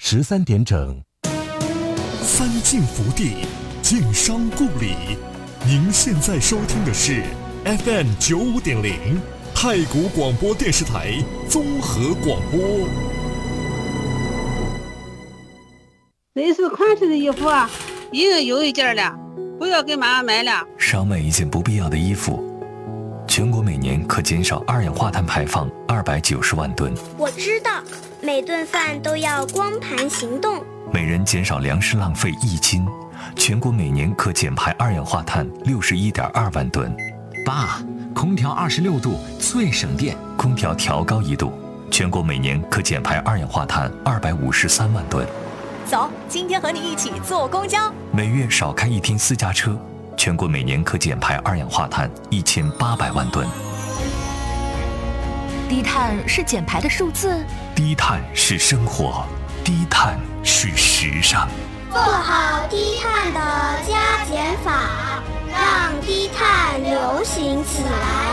13点整。 三晋福地，晋商故里。您现在收听的是 FM 95.0太谷广播电视台综合广播。 类似款式的衣服啊，已经有一件了，不要给妈妈买了。 少买一件不必要的衣服。全国每年可减少二氧化碳排放290万吨。 我知道，每顿饭都要光盘行动。 每人减少粮食浪费1斤，全国每年可减排二氧化碳61.2万吨。 爸，空调26度最省电， 空调调高1度，全国每年可减排二氧化碳253万吨。 走，今天和你一起坐公交。 每月少开1天私家车，全国每年可减排二氧化碳1800万吨。 低碳是减排的数字， 低碳是生活，低碳是时尚。 做好低碳的加减法，让低碳流行起来。